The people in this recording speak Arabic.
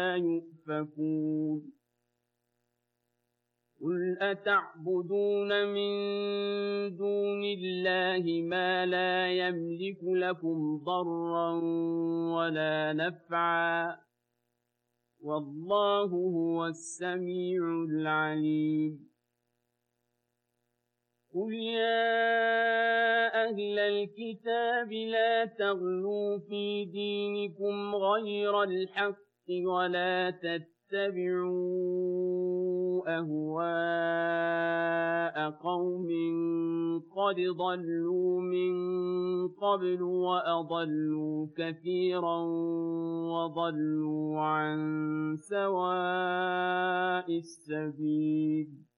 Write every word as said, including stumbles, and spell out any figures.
يؤفكون قل أتعبدون من دون الله ما لا يملك لكم ضرا ولا نفعا والله هو السميع العليم قل يا أهل الكتاب لا تغلوا في دينكم غير الحق ولا تتبعوا أهواء قوم قد ضلوا من قبل وأضلوا كثيرا وضلوا عن سواء السبيل